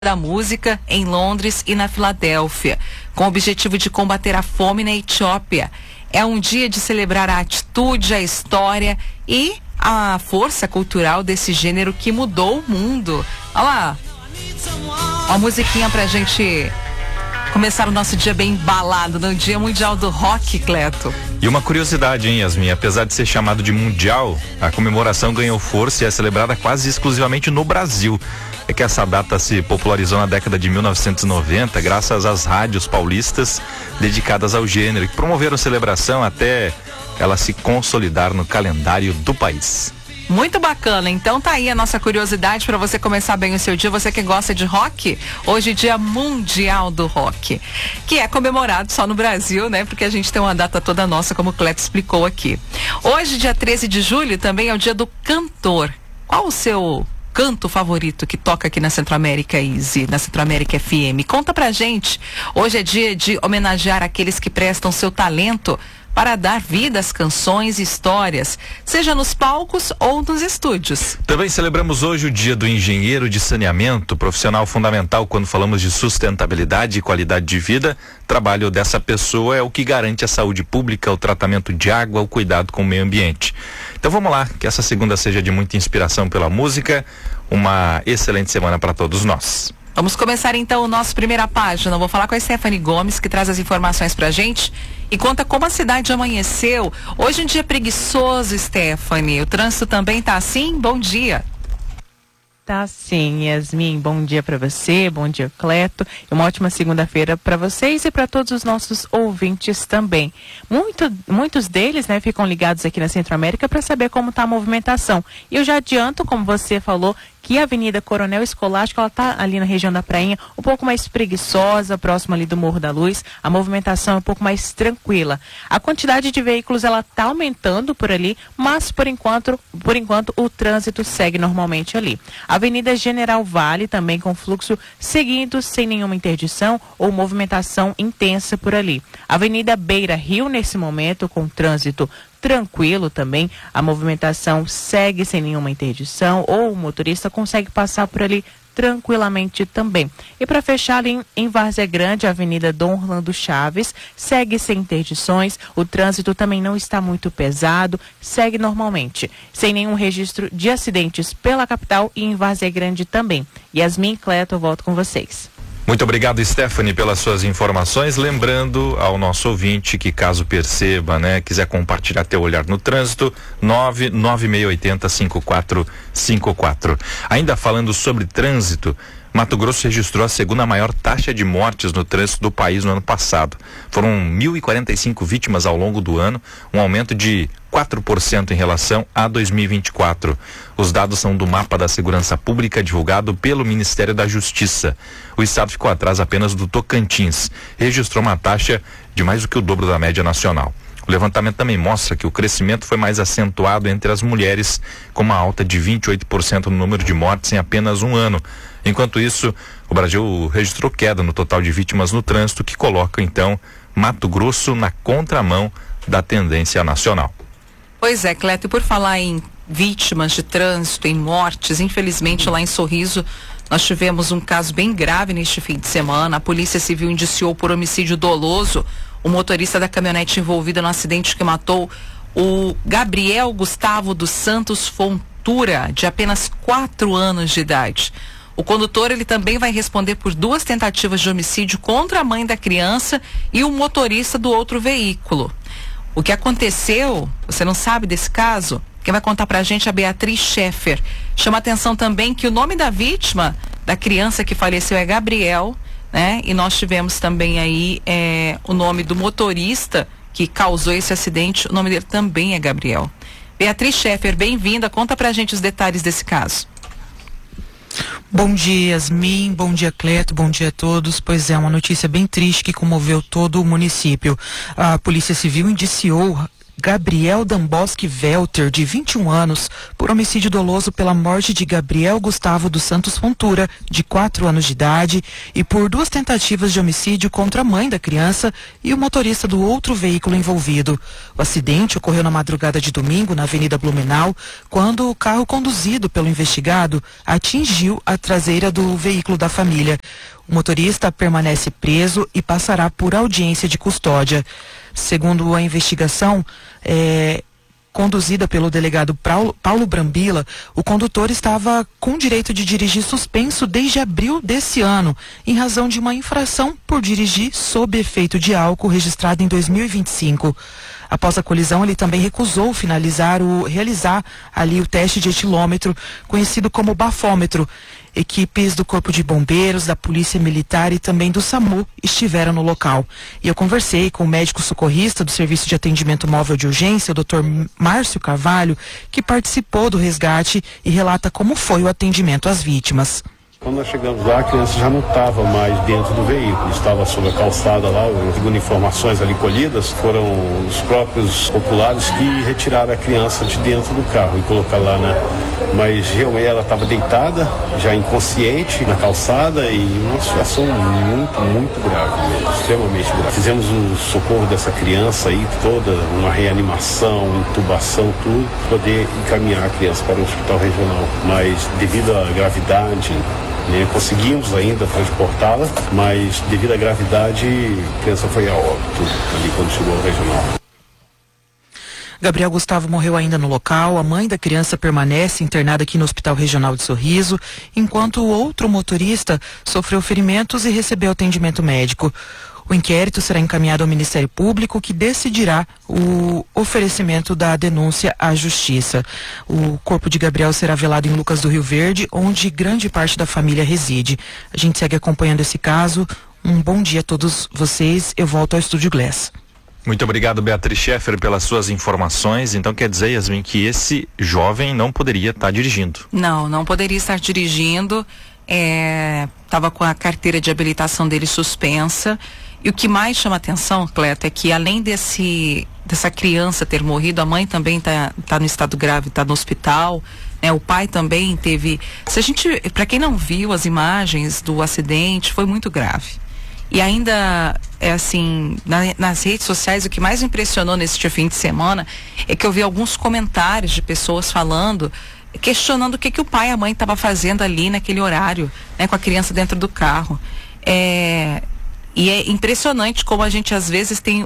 da Música em Londres e na Filadélfia, com o objetivo de combater a fome na Etiópia. É um dia de celebrar a atitude, a história e a força cultural desse gênero que mudou o mundo. Olha lá, uma musiquinha pra gente começar o nosso dia bem embalado no Dia Mundial do Rock, Cleto. E uma curiosidade, hein, Yasmin? Apesar de ser chamado de mundial, a comemoração ganhou força e é celebrada quase exclusivamente no Brasil. É que essa data se popularizou na década de 1990 graças às rádios paulistas dedicadas ao gênero, que promoveram a celebração até ela se consolidar no calendário do país. Muito bacana, então tá aí a nossa curiosidade para você começar bem o seu dia, você que gosta de rock. Hoje Dia Mundial do Rock, que é comemorado só no Brasil, né? Porque a gente tem uma data toda nossa, como o Cleto explicou aqui. Hoje, dia 13 de julho, também é o dia do cantor. Qual o seu canto favorito que toca aqui na Centro-América Easy, na Centro-América FM? Conta pra gente. Hoje é dia de homenagear aqueles que prestam seu talento para dar vida às canções e histórias, seja nos palcos ou nos estúdios. Também celebramos hoje o dia do engenheiro de saneamento, profissional fundamental quando falamos de sustentabilidade e qualidade de vida. O trabalho dessa pessoa é o que garante a saúde pública, o tratamento de água, o cuidado com o meio ambiente. Então vamos lá, que essa segunda seja de muita inspiração pela música. Uma excelente semana para todos nós. Vamos começar então o nosso primeira página. Eu vou falar com a Stephanie Gomes, que traz as informações pra gente e conta como a cidade amanheceu. Hoje um dia preguiçoso, Stephanie. O trânsito também tá assim? Bom dia. Tá sim, Yasmin. Bom dia para você, bom dia, Cleto. Uma ótima segunda-feira para vocês e para todos os nossos ouvintes também. Muitos deles, né, ficam ligados aqui na Centro-América para saber como tá a movimentação. E eu já adianto, como você falou, que a Avenida Coronel Escolástico, ela tá ali na região da Prainha, um pouco mais preguiçosa, próximo ali do Morro da Luz. A movimentação é um pouco mais tranquila. A quantidade de veículos, ela tá aumentando por ali, mas por enquanto o trânsito segue normalmente ali. Avenida General Vale também com fluxo seguindo sem nenhuma interdição ou movimentação intensa por ali. Avenida Beira Rio nesse momento com trânsito tranquilo também, a movimentação segue sem nenhuma interdição ou o motorista consegue passar por ali tranquilamente também. E para fechar ali em Várzea Grande, a Avenida Dom Orlando Chaves segue sem interdições, o trânsito também não está muito pesado, segue normalmente, sem nenhum registro de acidentes pela capital e em Várzea Grande também. Yasmin, Cleto, eu volto com vocês. Muito obrigado, Stephanie, pelas suas informações. Lembrando ao nosso ouvinte que, caso perceba, né, quiser compartilhar teu olhar no trânsito, 996805454. Ainda falando sobre trânsito, Mato Grosso registrou a segunda maior taxa de mortes no trânsito do país no ano passado. Foram 1.045 vítimas ao longo do ano, um aumento de 4% em relação a 2024. Os dados são do Mapa da Segurança Pública divulgado pelo Ministério da Justiça. O estado ficou atrás apenas do Tocantins. Registrou uma taxa de mais do que o dobro da média nacional. O levantamento também mostra que o crescimento foi mais acentuado entre as mulheres, com uma alta de 28% no número de mortes em apenas um ano. Enquanto isso, o Brasil registrou queda no total de vítimas no trânsito, que coloca, então, Mato Grosso na contramão da tendência nacional. Pois é, Cleto, e por falar em vítimas de trânsito, em mortes, infelizmente lá em Sorriso, nós tivemos um caso bem grave neste fim de semana. A Polícia Civil indiciou por homicídio doloso o motorista da caminhonete envolvida no acidente que matou o Gabriel Gustavo dos Santos Fontura, de apenas 4 anos de idade. O condutor, ele também vai responder por 2 tentativas de homicídio contra a mãe da criança e o motorista do outro veículo. O que aconteceu, você não sabe desse caso? Quem vai contar pra gente é a Beatriz Scheffer. Chama atenção também que o nome da vítima, da criança que faleceu, é Gabriel, né? E nós tivemos também aí o nome do motorista que causou esse acidente, o nome dele também é Gabriel. Beatriz Scheffer, bem-vinda, conta pra gente os detalhes desse caso. Bom dia, Yasmin, bom dia, Cleto, bom dia a todos. Pois é, uma notícia bem triste que comoveu todo o município. A Polícia Civil indiciou Gabriel Damboski Velter, de 21 anos, por homicídio doloso pela morte de Gabriel Gustavo dos Santos Fontura, de 4 anos de idade, e por 2 tentativas de homicídio contra a mãe da criança e o motorista do outro veículo envolvido. O acidente ocorreu na madrugada de domingo, na Avenida Blumenau, quando o carro conduzido pelo investigado atingiu a traseira do veículo da família. O motorista permanece preso e passará por audiência de custódia. Segundo a investigação, conduzida pelo delegado Paulo Brambila, o condutor estava com direito de dirigir suspenso desde abril desse ano, em razão de uma infração por dirigir sob efeito de álcool registrada em 2025. Após a colisão, ele também recusou realizar ali o teste de etilômetro, conhecido como bafômetro. Equipes do Corpo de Bombeiros, da Polícia Militar e também do SAMU estiveram no local. E eu conversei com o médico socorrista do Serviço de Atendimento Móvel de Urgência, o Dr. Márcio Carvalho, que participou do resgate e relata como foi o atendimento às vítimas. Quando nós chegamos lá, a criança já não estava mais dentro do veículo, estava sobre a calçada lá. Segundo informações ali colhidas, foram os próprios populares que retiraram a criança de dentro do carro e colocaram lá, né? Mas realmente ela estava deitada, já inconsciente, na calçada, e uma situação muito grave mesmo, extremamente grave. Fizemos o socorro dessa criança aí, toda uma reanimação, intubação, tudo, poder encaminhar a criança para o hospital regional. Mas devido à gravidade, conseguimos ainda transportá-la, mas devido à gravidade, a criança foi a óbito ali quando chegou ao regional. Gabriel Gustavo morreu ainda no local. A mãe da criança permanece internada aqui no Hospital Regional de Sorriso, enquanto o outro motorista sofreu ferimentos e recebeu atendimento médico. O inquérito será encaminhado ao Ministério Público, que decidirá o oferecimento da denúncia à Justiça. O corpo de Gabriel será velado em Lucas do Rio Verde, onde grande parte da família reside. A gente segue acompanhando esse caso. Um bom dia a todos vocês. Eu volto ao Estúdio Glass. Muito obrigado, Beatriz Scheffer, pelas suas informações. Então quer dizer, Yasmin, que esse jovem não poderia estar dirigindo? Não poderia estar dirigindo. Estava com a carteira de habilitação dele suspensa. E o que mais chama atenção, Cleto, é que além dessa criança ter morrido, a mãe também tá no estado grave, está no hospital, né? O pai também teve... Para quem não viu as imagens do acidente, foi muito grave. E ainda, nas redes sociais, o que mais me impressionou neste fim de semana é que eu vi alguns comentários de pessoas questionando o que o pai e a mãe estavam fazendo ali naquele horário, né, com a criança dentro do carro. E é impressionante como a gente às vezes tem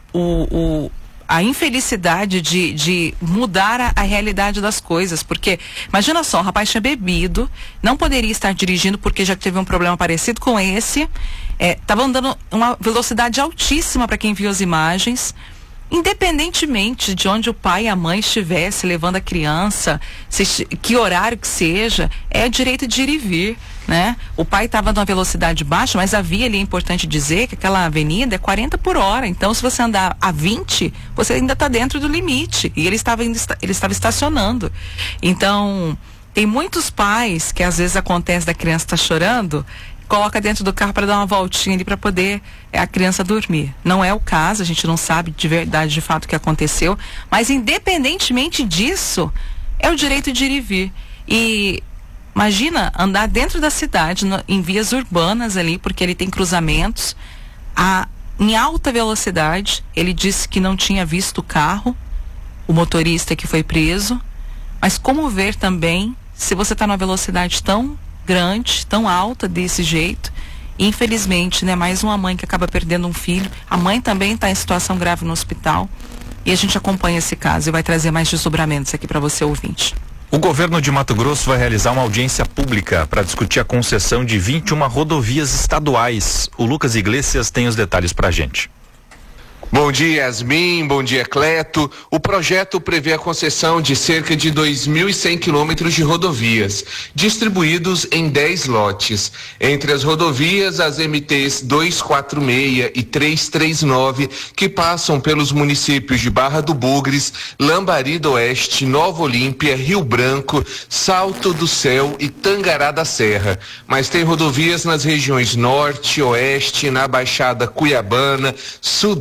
a infelicidade de mudar a realidade das coisas, porque imagina só, o rapaz tinha bebido, não poderia estar dirigindo porque já teve um problema parecido com esse, estava andando uma velocidade altíssima para quem viu as imagens, independentemente de onde o pai e a mãe estivesse levando a criança, que horário que seja, é direito de ir e vir, né? O pai estava numa velocidade baixa, mas a via ali, é importante dizer que aquela avenida é 40 por hora, então se você andar a 20, você ainda está dentro do limite, e ele estava estacionando. Então, tem muitos pais que às vezes acontece da criança estar chorando, coloca dentro do carro para dar uma voltinha ali para poder a criança dormir. Não é o caso, a gente não sabe de verdade, de fato, o que aconteceu, mas independentemente disso, é o direito de ir e vir. E imagina andar dentro da cidade, em vias urbanas ali, porque ele tem cruzamentos, em alta velocidade. Ele disse que não tinha visto o carro, o motorista que foi preso, mas como ver também, se você está numa velocidade tão grande, tão alta desse jeito, infelizmente, né, mais uma mãe que acaba perdendo um filho. A mãe também está em situação grave no hospital, e a gente acompanha esse caso e vai trazer mais desdobramentos aqui para você, ouvinte. O governo de Mato Grosso vai realizar uma audiência pública para discutir a concessão de 21 rodovias estaduais. O Lucas Iglesias tem os detalhes pra gente. Bom dia, Yasmin. Bom dia, Cleto. O projeto prevê a concessão de cerca de 2.100 quilômetros de rodovias, distribuídos em 10 lotes. Entre as rodovias, as MTs 246 e 339, que passam pelos municípios de Barra do Bugres, Lambari do Oeste, Nova Olímpia, Rio Branco, Salto do Céu e Tangará da Serra. Mas tem rodovias nas regiões Norte, Oeste, na Baixada Cuiabana, Sudeste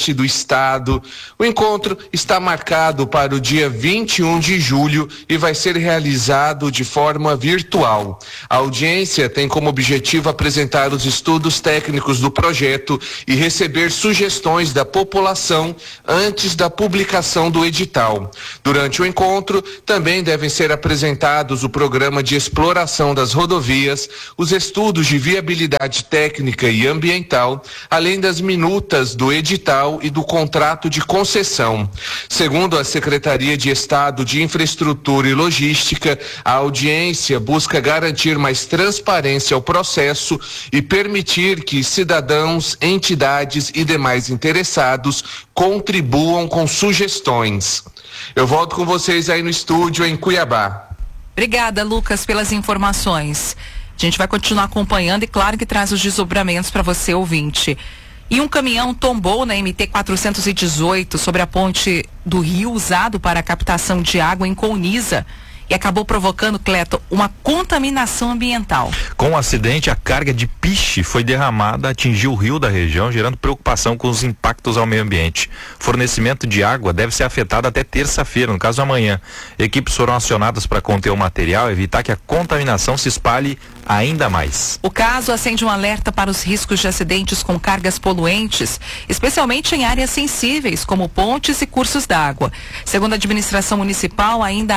oeste do estado. O encontro está marcado para o dia 21 de julho e vai ser realizado de forma virtual. A audiência tem como objetivo apresentar os estudos técnicos do projeto e receber sugestões da população antes da publicação do edital. Durante o encontro, também devem ser apresentados o programa de exploração das rodovias, os estudos de viabilidade técnica e ambiental, além das minutas do edital e do contrato de concessão. Segundo a Secretaria de Estado de Infraestrutura e Logística, a audiência busca garantir mais transparência ao processo e permitir que cidadãos, entidades e demais interessados contribuam com sugestões. Eu volto com vocês aí no estúdio em Cuiabá. Obrigada, Lucas, pelas informações. A gente vai continuar acompanhando e claro que traz os desdobramentos para você, ouvinte. E um caminhão tombou na MT-418 sobre a ponte do rio usado para a captação de água em Colniza e acabou provocando, Cleto, uma contaminação ambiental. Com o acidente, a carga de piche foi derramada, atingiu o rio da região, gerando preocupação com os impactos ao meio ambiente. Fornecimento de água deve ser afetado até terça-feira, no caso amanhã. Equipes foram acionadas para conter o material e evitar que a contaminação se espalhe ainda mais. O caso acende um alerta para os riscos de acidentes com cargas poluentes, especialmente em áreas sensíveis, como pontes e cursos d'água. Segundo a administração municipal, ainda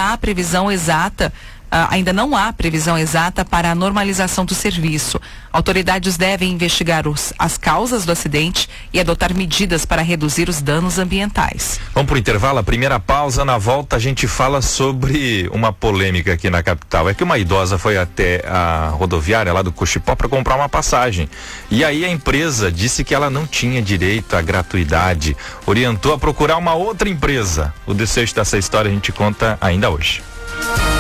não há previsão exata para a normalização do serviço. Autoridades devem investigar as causas do acidente e adotar medidas para reduzir os danos ambientais. Vamos para o intervalo, a primeira pausa. Na volta a gente fala sobre uma polêmica aqui na capital. É que uma idosa foi até a rodoviária lá do Cochipó para comprar uma passagem. E aí a empresa disse que ela não tinha direito à gratuidade, orientou a procurar uma outra empresa. O desfecho dessa história a gente conta ainda hoje.